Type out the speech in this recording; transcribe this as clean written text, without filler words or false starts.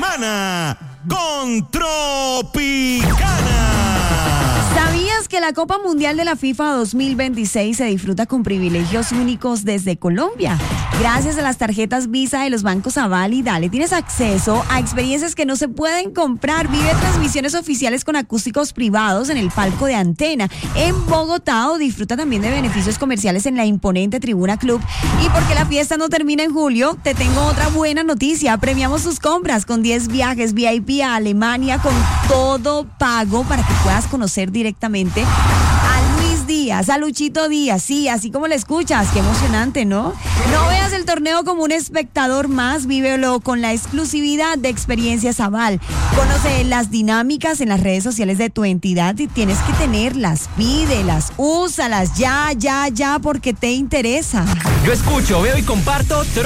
semana con Tropicana. ¿Sabías que la Copa Mundial de la FIFA 2026 se disfruta con privilegios únicos desde Colombia? Gracias a las tarjetas Visa de los bancos Aval y Dale, tienes acceso a experiencias que no se pueden comprar. Vive transmisiones oficiales con acústicos privados en el palco de Antena en Bogotá, o disfruta también de beneficios comerciales en la imponente Tribuna Club. Y porque la fiesta no termina en julio, te tengo otra buena noticia. Premiamos tus compras con 10 viajes VIP a Alemania con todo pago para que puedas conocer directamente a Luis Díaz, a Luchito Díaz, sí, así como le escuchas. Qué emocionante, ¿no? No veas el torneo como un espectador más, vívelo con la exclusividad de Experiencias Aval. Conoce las dinámicas en las redes sociales de tu entidad y tienes que tenerlas, pídelas, úsalas ya, porque te interesa. Yo escucho, veo y comparto